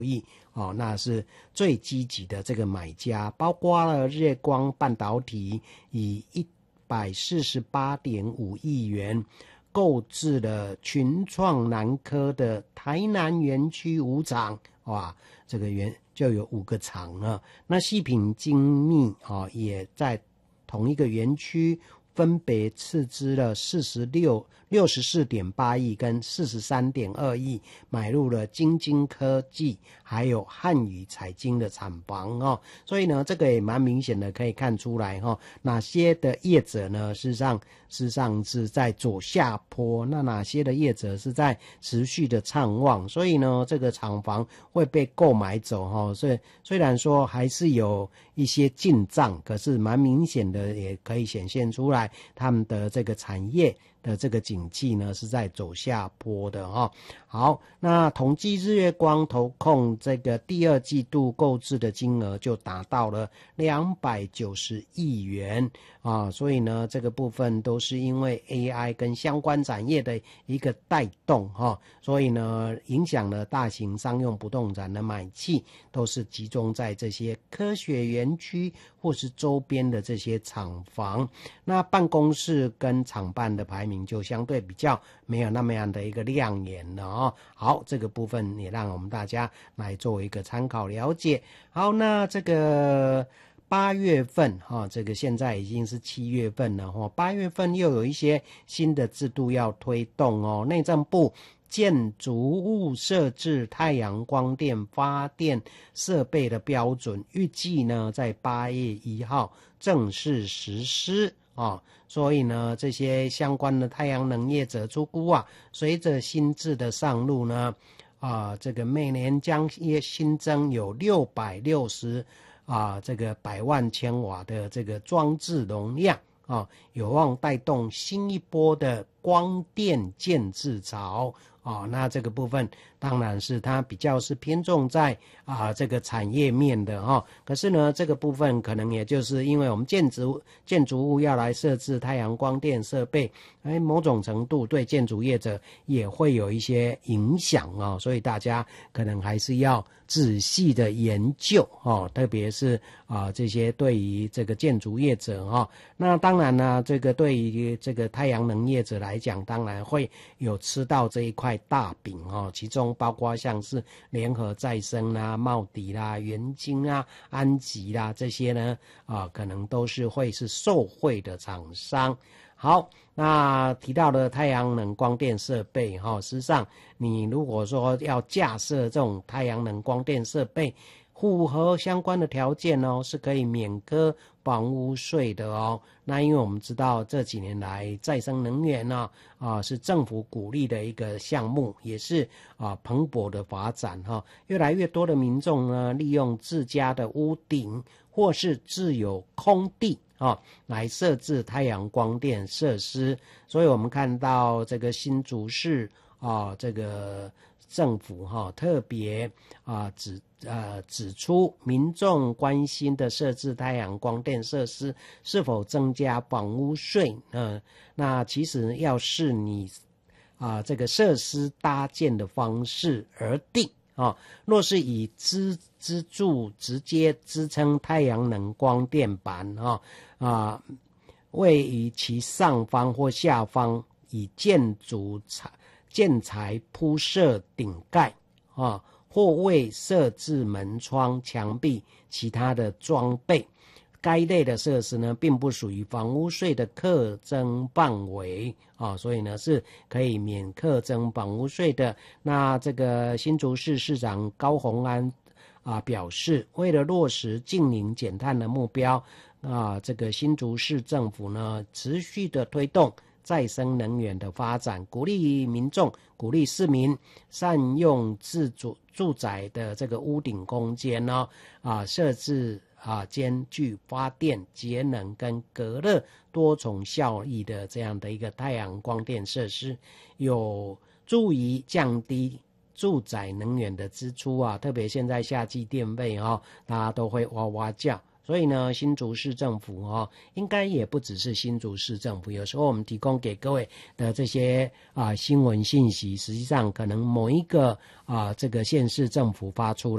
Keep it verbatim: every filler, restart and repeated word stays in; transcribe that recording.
意哦，那是最积极的这个买家，包括了日月光半导体以一百四十八点五亿元购置了群创南科的台南园区五厂，哇，这个园就有五个厂了。那细品精密哦，也在同一个园区分别斥资了四十六六十四点八亿跟四十三点二亿，买入了精精科技还有汉语彩晶的厂房哦。所以呢，这个也蛮明显的可以看出来哈、哦，哪些的业者呢，事实上事实上是在左下坡，那哪些的业者是在持续的畅旺，所以呢，这个厂房会被购买走哈、哦。所以虽然说还是有一些进账，可是蛮明显的也可以显现出来，他们的这个产业的这个景气呢是在走下坡的哈、哦。好，那统计日月光投控这个第二季度购置的金额就达到了两百九十亿元啊，所以呢这个部分都是因为 A I 跟相关产业的一个带动哈、哦，所以呢影响了大型商用不动产的买气，都是集中在这些科学园区或是周边的这些厂房。那办公室跟厂办的排名就相对比较没有那么样的一个亮眼了哦。好，这个部分也让我们大家来做一个参考了解。好，那这个八月份哈、哦，这个现在已经是七月份了哈、哦，八月份又有一些新的制度要推动哦。内政部建筑物设置太阳光电发电设备的标准，预计呢在八月一号正式实施啊，所以呢，这些相关的太阳能业者出估啊，随着新制的上路呢，啊，这个每年将新增有六百六十啊这个百万千瓦的这个装置容量啊，有望带动新一波的光电建制潮。哦，那这个部分当然是它比较是偏重在啊这个产业面的哈、哦，可是呢这个部分可能也就是因为我们建筑建筑物要来设置太阳光电设备，哎，某种程度对建筑业者也会有一些影响哦，所以大家可能还是要仔细的研究哦，特别是啊这些对于这个建筑业者哈、哦，那当然呢，这个对于这个太阳能业者来讲，当然会有吃到这一块大饼哦，其中包括像是联合再生啦、茂迪啦、元晶啊、安吉啦这些呢，啊，可能都是会是受惠的厂商。好，那提到的太阳能光电设备哈、哦，事实上你如果说要架设这种太阳能光电设备，符合相关的条件哦，是可以免科房屋税的哦。那因为我们知道这几年来再生能源呢、啊，啊是政府鼓励的一个项目，也是啊蓬勃的发展哈、哦。越来越多的民众呢，利用自家的屋顶或是自有空地啊，来设置太阳光电设施。所以我们看到这个新竹市啊，这个政府哈、啊、特别啊指呃指出，民众关心的设置太阳光电设施是否增加房屋税呢？那其实要视你啊这个设施搭建的方式而定啊。若是以资资助直接支撑太阳能光电板啊啊，位于其上方或下方以建筑材建材铺设顶盖啊，或未设置门窗、墙壁、其他的装备，该类的设施呢，并不属于房屋税的课征范围啊，所以呢是可以免课征房屋税的。那这个新竹市市长高虹安啊表示，为了落实净零减碳的目标啊，这个新竹市政府呢持续的推动再生能源的发展，鼓励民众、鼓励市民善用自主住宅的这个屋顶空间呢，啊，设置啊兼具发电、节能跟隔热多重效益的这样的一个太阳光电设施，有助于降低住宅能源的支出啊，特别现在夏季电费啊、哦，大家都会哇哇叫。 所以呢，新竹市政府哦，应该也不只是新竹市政府，有时候我们提供给各位的这些啊、呃、新闻信息，实际上可能某一个啊、呃、这个县市政府发出